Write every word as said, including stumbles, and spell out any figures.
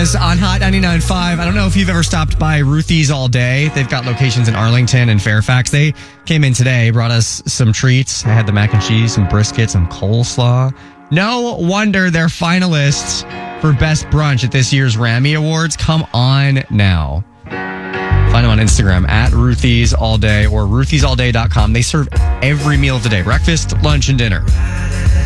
This on Hot ninety-nine point five. I don't know if you've ever stopped by Ruthie's All Day. They've got locations in Arlington and Fairfax. They came in today, brought us some treats. I had the mac and cheese, some brisket, some coleslaw. No wonder they're finalists for Best Brunch at this year's Rammy Awards. Come on now. Find them on Instagram at Ruthie's All Day or Ruthies All Day dot com. They serve every meal of the day, breakfast, lunch, and dinner.